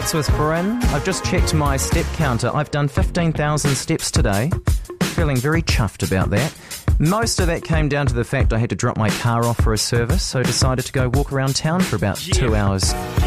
Thoughts with Bryn. I've just checked my step counter. I've done 15,000 steps today. Feeling very chuffed about that. Most of that came down to the fact I had to drop my car off for a service, so I decided to go walk around town for about 2 hours.